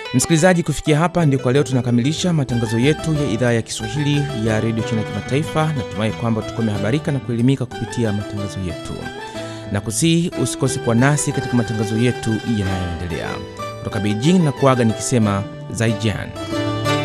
Msikilizaji, kufikia hapa ndio kwa leo tunakamilisha matangazo yetu ya idhaa ya Kiswahili ya Radio China Kimataifa. Natumai kwamba tumehabarika na kuelimika kupitia matangazo yetu. Na kusihi usikose kwa nasi katika matangazo yetu yanayoendelea. Kutoka Beijing na kuaga nikisema Zaijian.